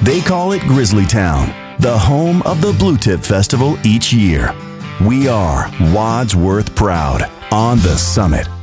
They call it Grizzly Town, the home of the Blue Tip Festival each year. We are Wadsworth proud on the summit.